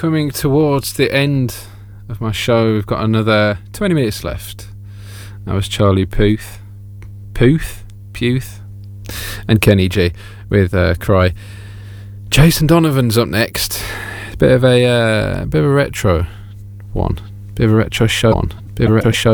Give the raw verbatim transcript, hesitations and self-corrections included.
coming towards the end of my show. We've got another twenty minutes left. That was Charlie Puth, Puth, Puth, and Kenny G with uh, Cry. Jason Donovan's up next. Bit of a uh, bit of a retro one. Bit of a retro show one. Bit of a retro show.